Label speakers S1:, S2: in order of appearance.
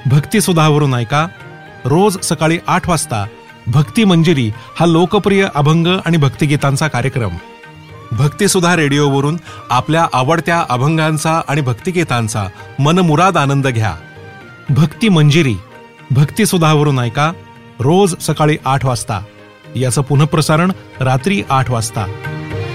S1: भक्तिसुधावरून ऐका रोज सकाळी 8 वाजता भक्ती मंजिरी हा लोकप्रिय अभंग आणि भक्तिगीतांचा कार्यक्रम. भक्तिसुधा रेडिओवरून आपल्या आवडत्या अभंगांचा आणि भक्तिगीतांचा मनमुराद आनंद घ्या. भक्ती मंजिरी भक्तिसुधावरून ऐका रोज सकाळी 8 वाजता. याचं पुनःप्रसारण रात्री 8 वाजता.